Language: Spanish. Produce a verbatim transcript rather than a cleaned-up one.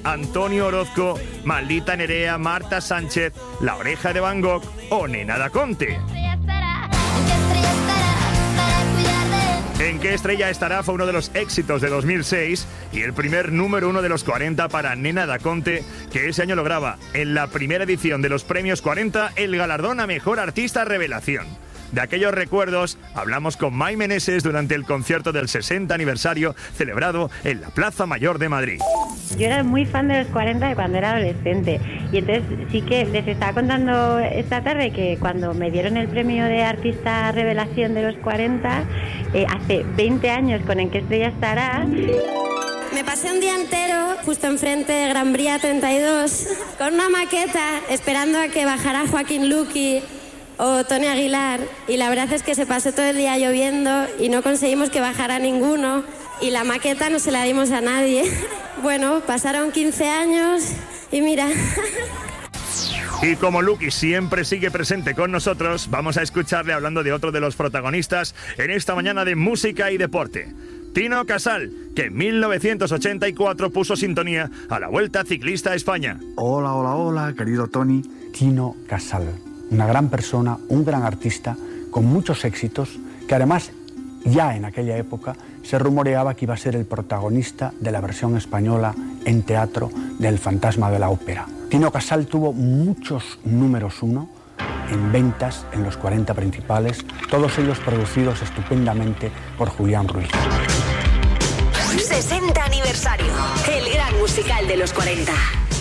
Antonio Orozco, Maldita Nerea, Marta Sánchez, La Oreja de Van Gogh o Nena Da Conte. ¿En qué estrella estará? Fue uno de los éxitos de dos mil seis y el primer número uno de los cuarenta para Nena Da Conte, que ese año lograba en la primera edición de los premios cuarenta el galardón a Mejor Artista Revelación. De aquellos recuerdos hablamos con Mai Meneses durante el concierto del sesenta aniversario celebrado en la Plaza Mayor de Madrid. Yo era muy fan de los cuarenta de cuando era adolescente y entonces sí que les estaba contando esta tarde que cuando me dieron el premio de Artista Revelación de los cuarenta, eh, hace veinte años con En qué estrella estará... Me pasé un día entero justo enfrente de Gran Vía treinta y dos con una maqueta esperando a que bajara Joaquín Luqui o Tony Aguilar, y la verdad es que se pasó todo el día lloviendo y no conseguimos que bajara ninguno y la maqueta no se la dimos a nadie. Bueno, pasaron quince años y mira... Y como Luqui siempre sigue presente con nosotros, vamos a escucharle hablando de otro de los protagonistas en esta mañana de música y deporte. Tino Casal, que en mil novecientos ochenta y cuatro puso sintonía a la Vuelta Ciclista a España. Hola, hola, hola, querido Tony. Tino Casal, una gran persona, un gran artista, con muchos éxitos, que además ya en aquella época se rumoreaba que iba a ser el protagonista de la versión española en teatro del Fantasma de la Ópera. Tino Casal tuvo muchos números uno en ventas en los cuarenta principales, todos ellos producidos estupendamente por Julián Ruiz. sesenta aniversario, el gran musical de los cuarenta.